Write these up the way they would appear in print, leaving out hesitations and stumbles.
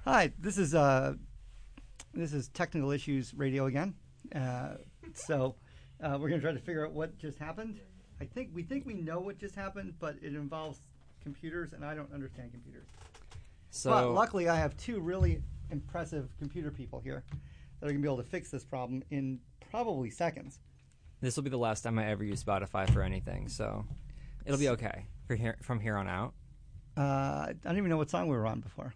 Hi, this is Technical Issues Radio again. So we're going to try to figure out what just happened. We think we know what just happened, but it involves computers, and I don't understand computers. But luckily, I have two really impressive computer people here that are going to be able to fix this problem in probably seconds. This will be the last time I ever use Spotify for anything, so it'll be okay from here on out. I don't even know what song we were on before.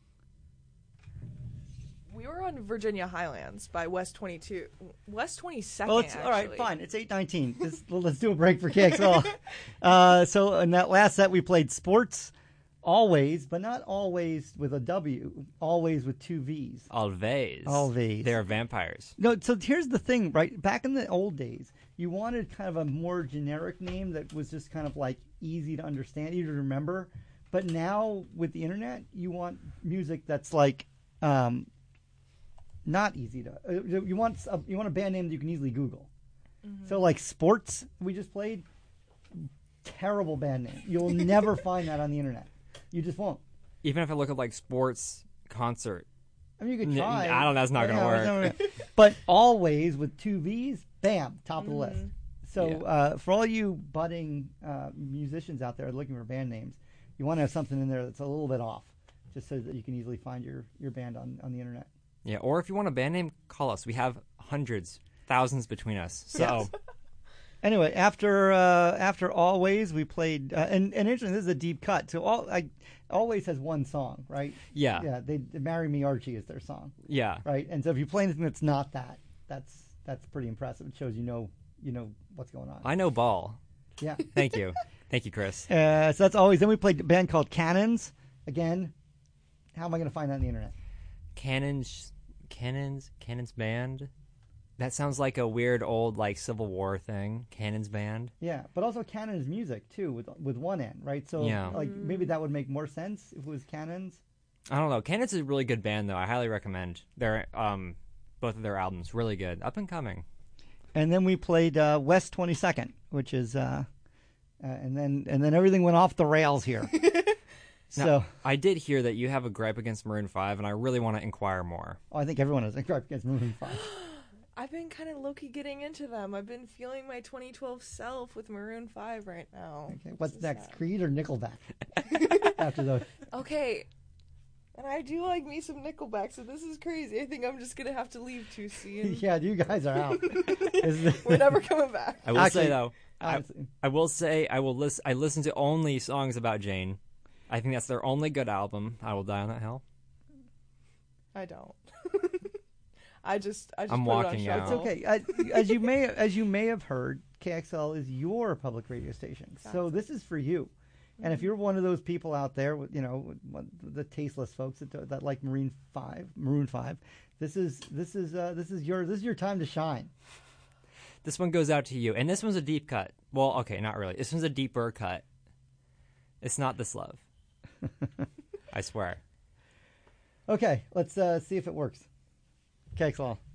We were on Virginia Highlands by West 22. West 22nd, well, actually. All right, fine. It's 8:19. Let's do a break for KXL. So in that last set, we played Sports, Always, but not always with a W, always with two V's. Always. Always. They're vampires. No, so here's the thing, right? Back in the old days, you wanted kind of a more generic name that was just kind of like easy to understand, easy to remember. But now with the internet, you want music that's like not easy to. You want a band name that you can easily Google. Mm-hmm. So like Sports, we just played. Terrible band name. You'll never find that on the internet. You just won't. Even if I look at like sports concert. I mean, you could try. I don't know. That's not going to work. But Always with two V's, bam, top of the list. So for all you budding musicians out there looking for band names, you want to have something in there that's a little bit off, just so that you can easily find your band on the internet. Yeah, or if you want a band name, call us. We have hundreds, thousands between us. So. Yes. Anyway, after Always, we played, and interesting, this is a deep cut. So Always has one song, right? Yeah. Yeah, they Marry Me Archie is their song. Yeah. Right? And so if you play anything that's not that, that's pretty impressive. It shows you know what's going on. I know ball. Yeah. Thank you. Thank you, Chris. So that's Always. Then we played a band called Cannons. Again, how am I going to find that on the internet? Cannons Band. That sounds like a weird old like Civil War thing. Cannons Band. Yeah, but also Cannons Music too, with one N, right? So like maybe that would make more sense if it was Cannons. I don't know. Cannons is a really good band though. I highly recommend their both of their albums. Really good, up and coming. And then we played West 22nd, which is and then everything went off the rails here. Now, so I did hear that you have a gripe against Maroon 5, and I really want to inquire more. I think everyone has a gripe against Maroon 5. I've been kind of low-key getting into them. I've been feeling my 2012 self with Maroon 5 right now. Okay, what's next, Creed or Nickelback? After those. Okay, and I do like me some Nickelback, so this is crazy. I think I'm just going to have to leave too soon. Yeah, you guys are out. We're never coming back. I will say, though, I listen to only songs about Jane. I think that's their only good album. I Will Die on That Hill. I don't. I just I'm put walking it on out. It's okay. As you may have heard, KXL is your public radio station. So this is for you. And if you're one of those people out there, the tasteless folks that like Maroon 5, this is your time to shine. This one goes out to you, and this one's a deep cut. Well, okay, not really. This one's a deeper cut. It's not This Love. I swear. Okay, let's see if it works. KXL.